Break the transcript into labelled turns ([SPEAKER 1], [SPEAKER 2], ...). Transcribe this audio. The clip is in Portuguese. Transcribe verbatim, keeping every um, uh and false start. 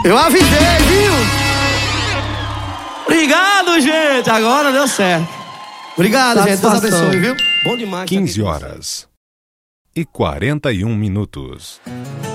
[SPEAKER 1] Eu avisei, viu?
[SPEAKER 2] Obrigado, gente. Agora deu certo.
[SPEAKER 1] Obrigado, gente. Deus
[SPEAKER 2] Satisfação.
[SPEAKER 1] abençoe, viu? Bom demais.
[SPEAKER 3] quinze horas e quarenta e um minutos.